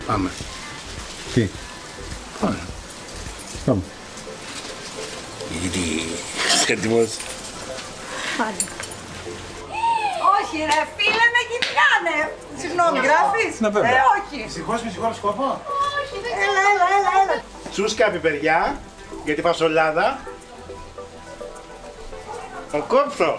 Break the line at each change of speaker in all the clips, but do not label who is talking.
Πάμε.
Τι.
Πάμε.
Πάμε.
Γιατί είσαι έτοιμος.
Πάλι. Όχι ρε φίλε, με κοιτάνε. Συγγνώμη, γράφεις?
Ναι, βέβαια.
Όχι.
Σηκώς σκοπό.
Όχι, δεν έλα.
Τσούσκα πιπεριά για τη φασολάδα. Θα κόψω.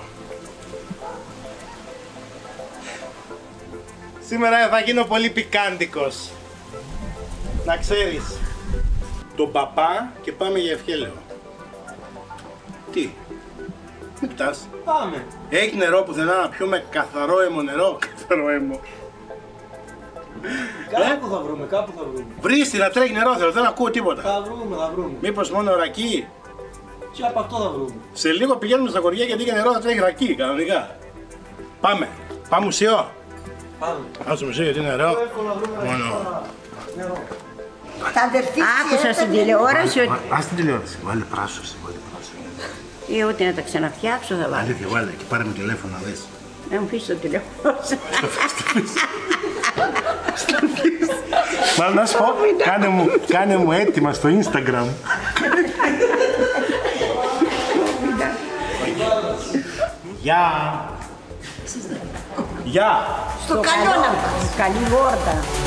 Σήμερα θα γίνω πολύ πικάντικος. Να ξέρεις. Τον παπά και πάμε για ευχέλαιο. Τι. Μην κοιτάς.
Πάμε.
Έχει νερό πουθενά να πιούμε καθαρό αίμο νερό. Καθαρό αίμο.
Κάπου θα βρούμε, κάπου θα βρούμε.
Βρίστη να τρέχει νερό θέλω, δεν ακούω τίποτα.
Θα βρούμε.
Μήπως μόνο ρακί.
Και από αυτό θα βρούμε.
Σε λίγο πηγαίνουμε στα χωριά γιατί για νερό θα τρέχει ρακί κανονικά. Πάμε. Πάμε μουσείο.
Πάμε.
Πάμε στο μουσείο γιατί νερό.
Εύκολο να βρούμε
Μόνο.
νερό.
Τα αδερφή
Άκουσα στην τηλεόραση ότι.
Ας την τηλεόραση. Βάλε πράσος.
Ή ότι να τα ξαναφτιάξω θα βάλω.
Αλήθεια, βάλε και πάρε με τηλέφωνο να δεις.
Να μου πεις το τηλέφωνο.
Μάλλον να σου πω, κάνε μου έτοιμα στο Instagram. Γεια! Γεια!
στο καλό να
Καλή γόρτα.